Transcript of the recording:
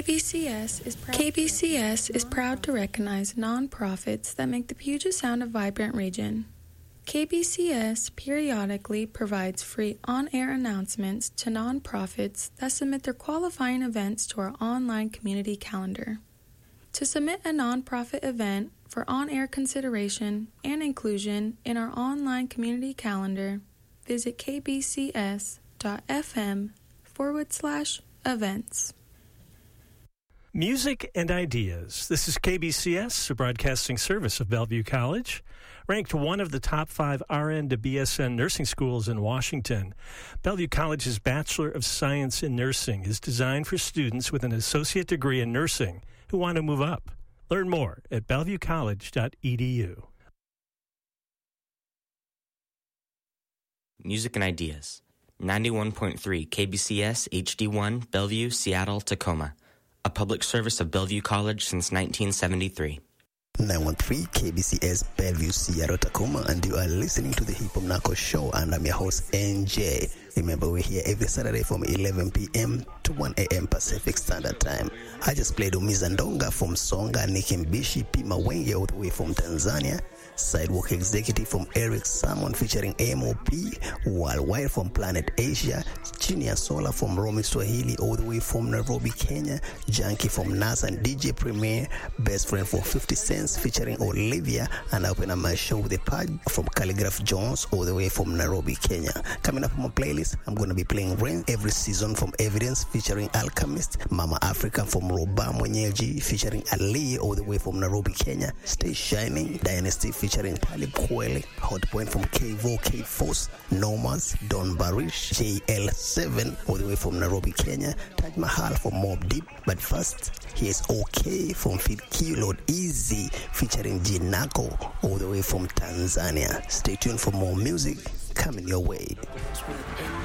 KBCS is proud to recognize nonprofits that make the Puget Sound a vibrant region. KBCS periodically provides free on-air announcements to nonprofits that submit their qualifying events to our online community calendar. To submit a nonprofit event for on-air consideration and inclusion in our online community calendar, visit kbcs.fm/events. Music and Ideas. This is KBCS, a broadcasting service of Bellevue College, ranked one of the top 5 RN to BSN nursing schools in Washington. Bellevue College's Bachelor of Science in Nursing is designed for students with an associate degree in nursing who want to move up. Learn more at bellevuecollege.edu. Music and Ideas. 91.3 KBCS HD1 Bellevue, Seattle, Tacoma. A public service of Bellevue College since 1973. 913 KBCS Bellevue, Seattle, Tacoma, and you are listening to the Hip Hop Knuckles Show, and I'm your host, NJ. Remember, we're here every Saturday from 11 p.m. to 1 a.m. Pacific Standard Time. I just played Umizandonga from Songa, Nikimbishi, Pima Wenge all the way from Tanzania, Sidewalk Executive from Eric Salmon featuring MOP, Worldwide from Planet Asia, Chinia Sola from Romy Swahili all the way from Nairobi, Kenya, Junkie from Nas and DJ Premier, Best Friend for 50 Cents featuring Olivia, and I open up my show with a pad from Calligraph Jones all the way from Nairobi, Kenya. Coming up on my playlist, I'm going to be playing Rain Every Season from Evidence featuring Alchemist, Mama Africa from Roba Mwenyeji featuring Ali all the way from Nairobi, Kenya, Stay Shining, Dynasty featuring Talib Kweli, Hot Point from K-Vo, K-Force, Nomas, Don Barish, JL7 all the way from Nairobi, Kenya, Taj Mahal from Mob Deep. But first, here's OK from Feed Kilo Easy featuring Jinako all the way from Tanzania. Stay tuned for more music coming your way.